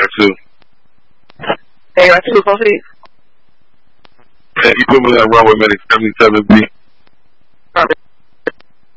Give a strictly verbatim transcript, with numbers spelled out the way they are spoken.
two. Hey, I two, proceed. Yeah, you put me on runway medic seventy-seven B.